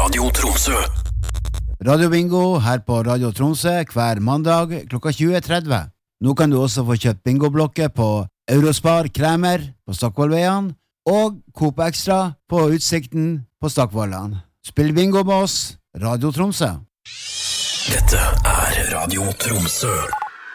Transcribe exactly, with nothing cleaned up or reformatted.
Radio Tromsø. Radio Bingo her på Radio Tromsø hver mandag klokka tjue tretti. Nå kan du også få kjøpt bingoblokker på Eurospar Kremer på Stockvollveien og Coop Extra på Utsikten på Stockvollan. Spill bingo med oss, Radio Tromsø. Dette er Radio Tromsø.